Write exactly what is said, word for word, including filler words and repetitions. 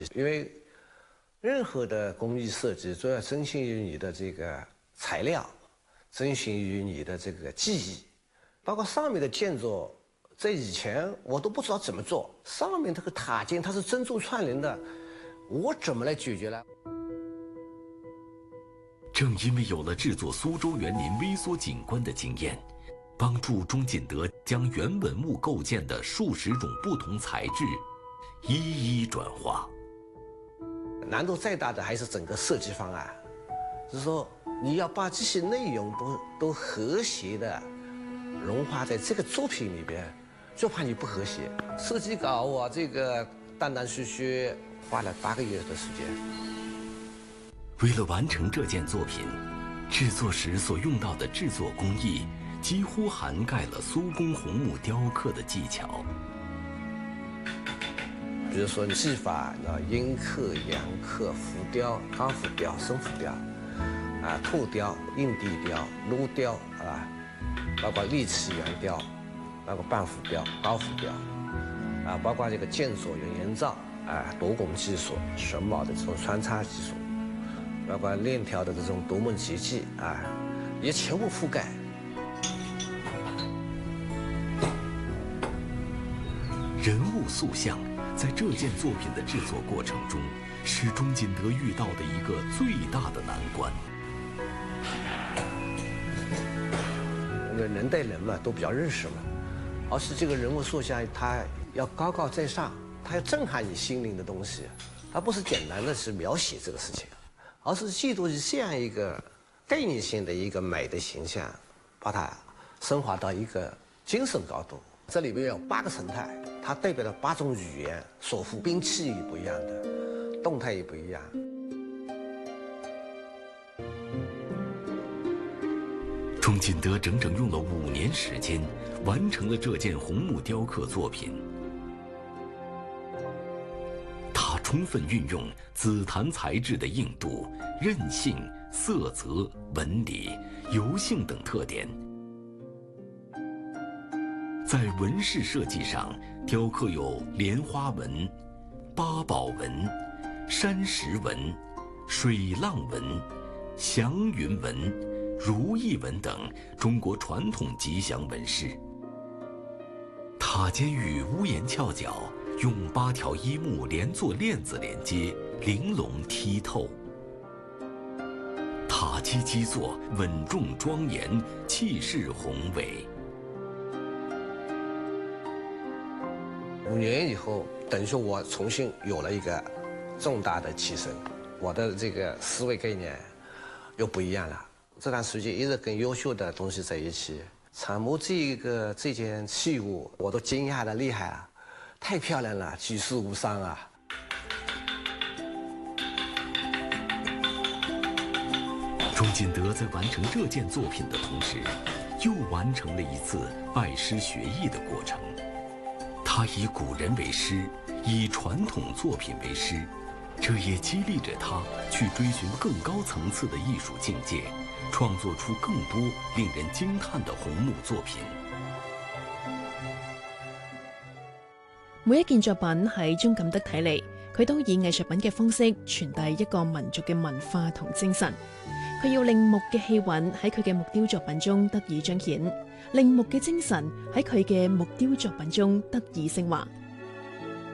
因为任何的工艺设计都要遵循于你的这个材料，遵循于你的这个技艺，包括上面的建筑，在以前我都不知道怎么做。上面这个塔尖它是珍珠串联的，我怎么来解决呢？ 正因为有了制作苏州园林微缩景观的经验，帮助钟锦德将原文物构建的数十种不同材质一一转化。 难度再大的还是整个设计方案，就是说你要把这些内容都都和谐的融化在这个作品里边，就怕你不和谐。设计稿我这个断断续续花了八个月的时间。 为了完成这件作品，制作时所用到的制作工艺几乎涵盖了苏公红木雕刻的技巧。 比如说技法，啊，阴刻、阳刻、浮雕、钢浮雕、生浮雕，啊，兔雕、硬地雕、镂雕，啊，包括立器圆雕，包括半浮雕、高浮雕，啊，包括这个剑锁圆檐造，啊，夺拱技术、榫卯的这种穿插技术，包括链条的这种夺梦结迹，啊，也全部覆盖。 人物塑像在这件作品的制作过程中，是钟锦德遇到的一个最大的难关。 因为人对人嘛都比较认识嘛，而是这个人物塑像它要高高在上，它要震撼你心灵的东西，而不是简单的是描写这个事情，而是记录这样一个概念性的一个美的形象，把它升华到一个精神高度。这里边有八个神态，它代表了八种语言，所附兵器也不一样的，动态也不一样。 钟锦德整整用了五年时间，完成了这件红木雕刻作品。他充分运用紫檀材质的硬度、韧性、色泽、纹理、油性等特点。在纹饰设计上，雕刻有莲花纹、八宝纹、山石纹、水浪纹、祥云纹、如意纹等中国传统吉祥纹饰。塔尖与屋檐翘角用八条一木连做链子连接，玲珑剔透。塔基基座稳重庄严，气势宏伟。 五年以后，等于说我重新有了一个重大的提升，我的这个思维概念又不一样了。这段时间一直跟优秀的东西在一起，参谋这一个这件器物，我都惊讶的厉害了，太漂亮了，举世无双啊！ 钟锦德在完成这件作品的同时，又完成了一次拜师学艺的过程。他以古人为师，以传统作品为师，这也激励着他去追寻更高层次的艺术境界，创作出更多令人惊叹的红木作品。 每一件作品喺鐘錦德睇嚟，佢都以藝術品嘅方式傳遞一個民族嘅文化同精神。佢要令木嘅氣韻喺佢嘅木雕作品中得以彰顯，令木嘅精神喺佢嘅木雕作品中得以昇華。